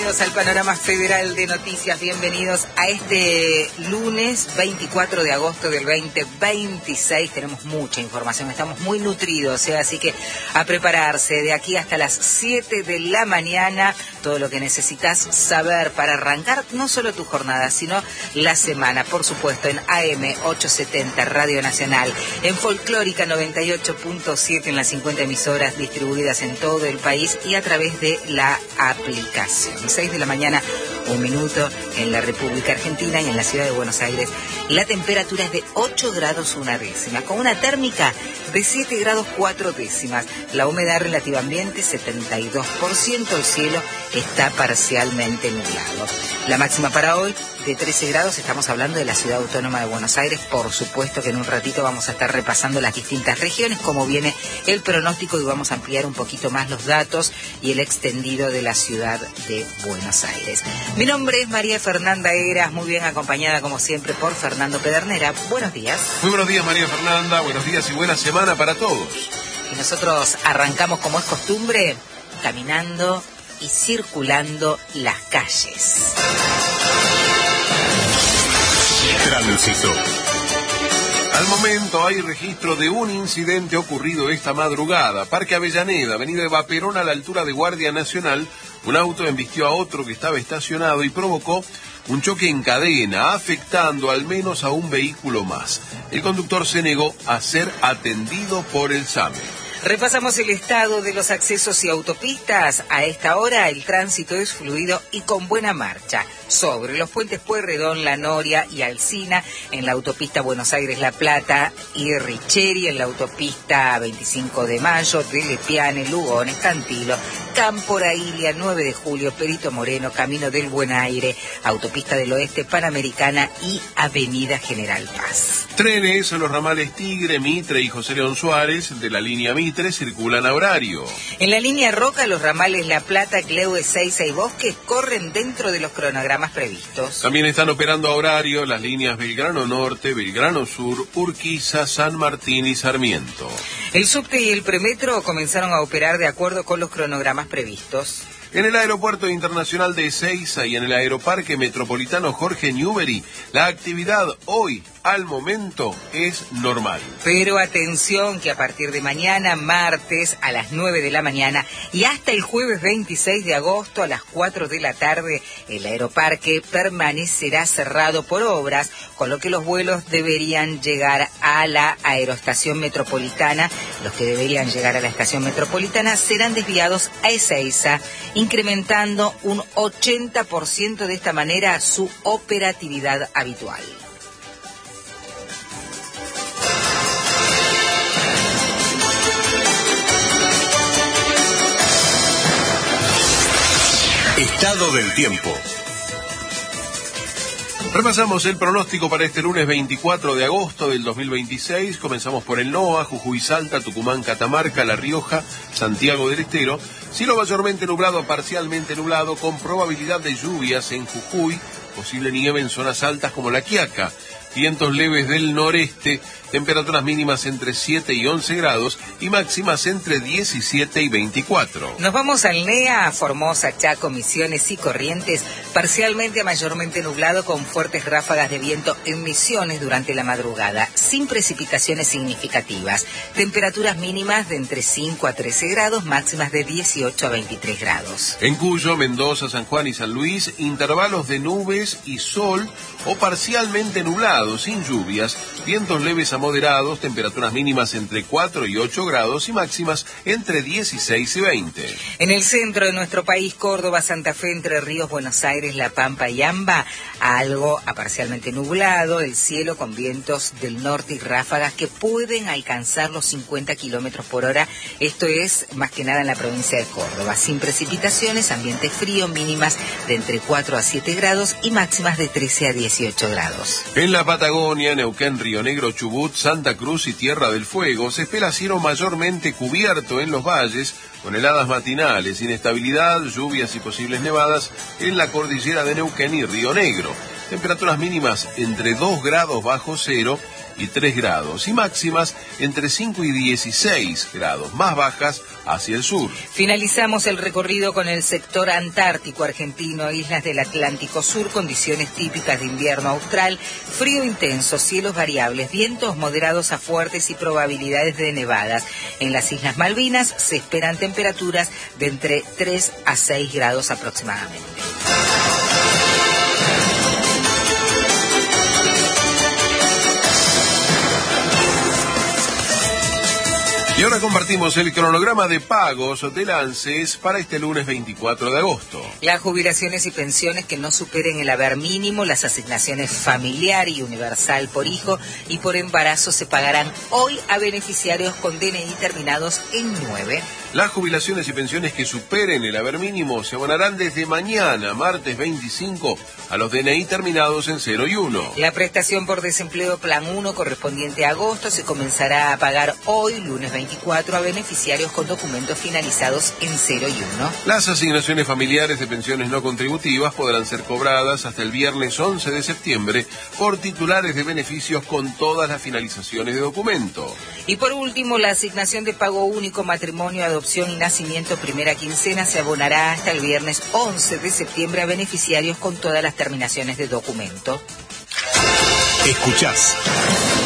Bienvenidos al Panorama Federal de Noticias, bienvenidos a este lunes 24 de agosto del 2026. Tenemos mucha información, estamos muy nutridos, así que a prepararse de aquí hasta las 7 de la mañana, todo lo que necesitas saber para arrancar no solo tu jornada, sino la semana, por supuesto, en AM 870 Radio Nacional, en Folclórica 98.7 en las 50 emisoras distribuidas en todo el país y a través de la aplicación. 6 de la mañana, 1 minuto en la República Argentina y en la ciudad de Buenos Aires. La temperatura es de 8 grados 1 décima, con una térmica de 7 grados 4 décimas. La humedad relativa ambiente 72%, el cielo está parcialmente nublado. La máxima para hoy de 13 grados, estamos hablando de la ciudad autónoma de Buenos Aires. Por supuesto que en un ratito vamos a estar repasando las distintas regiones, cómo viene el pronóstico, y vamos a ampliar un poquito más los datos y el extendido de la ciudad de Buenos Aires. Mi nombre es María Fernanda Heras, muy bien acompañada como siempre por Fernando Pedernera. Buenos días. Muy buenos días, María Fernanda, buenos días y buena semana para todos. Y nosotros arrancamos, como es costumbre, caminando y circulando las calles. Tránsito. Al momento hay registro de un incidente ocurrido esta madrugada. Parque Avellaneda, avenida Eva Perón, a la altura de Guardia Nacional. Un auto embistió a otro que estaba estacionado y provocó un choque en cadena, afectando al menos a un vehículo más. El conductor se negó a ser atendido por el SAME. Repasamos el estado de los accesos y autopistas. A esta hora el tránsito es fluido y con buena marcha. Sobre los puentes Pueyrredón, La Noria y Alsina, en la autopista Buenos Aires-La Plata y Richeri, en la autopista 25 de Mayo, de Lepiane, Lugones, Cantilo, Cámpora, Ilia, 9 de Julio, Perito Moreno, Camino del Buen Aire, Autopista del Oeste, Panamericana y Avenida General Paz. Trenes en los ramales Tigre, Mitre y José León Suárez de la línea Mitre circulan a horario. En la línea Roca, los ramales La Plata, Cleu, Ezeiza y Bosques corren dentro de los cronogramas previstos. También están operando a horario las líneas Belgrano Norte, Belgrano Sur, Urquiza, San Martín y Sarmiento. El subte y el premetro comenzaron a operar de acuerdo con los cronogramas previstos. En el Aeropuerto Internacional de Ezeiza y en el Aeroparque Metropolitano Jorge Newbery, la actividad hoy, al momento, es normal. Pero atención que a partir de mañana, martes, a las 9 de la mañana y hasta el jueves 26 de agosto a las 4 de la tarde, el aeroparque permanecerá cerrado por obras, con lo que los vuelos deberían llegar a la aeroestación metropolitana. Los que deberían llegar a la estación metropolitana serán desviados a Ezeiza, incrementando un 80% de esta manera su operatividad habitual. Estado del tiempo. Repasamos el pronóstico para este lunes 24 de agosto del 2026. Comenzamos por el NOA, Jujuy, Salta, Tucumán, Catamarca, La Rioja, Santiago del Estero. Cielo mayormente nublado a parcialmente nublado, con probabilidad de lluvias en Jujuy, posible nieve en zonas altas como La Quiaca. Vientos leves del noreste, temperaturas mínimas entre 7 y 11 grados y máximas entre 17 y 24. Nos vamos al NEA, Formosa, Chaco, Misiones y Corrientes, parcialmente a mayormente nublado con fuertes ráfagas de viento en Misiones durante la madrugada, sin precipitaciones significativas. Temperaturas mínimas de entre 5 a 13 grados, máximas de 18 a 23 grados. En Cuyo, Mendoza, San Juan y San Luis, intervalos de nubes y sol o parcialmente nublado, sin lluvias, vientos leves a moderados, temperaturas mínimas entre 4 y 8 grados y máximas entre 16 y 20. En el centro de nuestro país, Córdoba, Santa Fe, Entre Ríos, Buenos Aires, La Pampa y Amba, algo a parcialmente nublado, el cielo con vientos del norte y ráfagas que pueden alcanzar los 50 kilómetros por hora. Esto es más que nada en la provincia de Córdoba, sin precipitaciones, ambiente frío, mínimas de entre 4 a 7 grados y máximas de 13 a 18 grados. En la Patagonia, Neuquén, Río Negro, Chubut, Santa Cruz y Tierra del Fuego, se espera cielo mayormente cubierto en los valles, con heladas matinales, inestabilidad, lluvias y posibles nevadas en la cordillera de Neuquén y Río Negro. Temperaturas mínimas entre 2 grados bajo cero y 3 grados, y máximas entre 5 y 16 grados, más bajas hacia el sur. Finalizamos el recorrido con el sector antártico argentino, islas del Atlántico Sur, condiciones típicas de invierno austral, frío intenso, cielos variables, vientos moderados a fuertes y probabilidades de nevadas. En las Islas Malvinas se esperan temperaturas de entre 3 a 6 grados aproximadamente. Y ahora compartimos el cronograma de pagos del ANSES para este lunes 24 de agosto. Las jubilaciones y pensiones que no superen el haber mínimo, las asignaciones familiar y universal por hijo y por embarazo se pagarán hoy a beneficiarios con DNI terminados en 9. Las jubilaciones y pensiones que superen el haber mínimo se abonarán desde mañana, martes 25, a los DNI terminados en 0 y 1. La prestación por desempleo Plan 1 correspondiente a agosto se comenzará a pagar hoy, lunes 24, a beneficiarios con documentos finalizados en 0 y 1. Las asignaciones familiares de pensiones no contributivas podrán ser cobradas hasta el viernes 11 de septiembre por titulares de beneficios con todas las finalizaciones de documento. Y por último, la asignación de pago único matrimonio, adopción y nacimiento primera quincena se abonará hasta el viernes 11 de septiembre a beneficiarios con todas las terminaciones de documento. Escuchás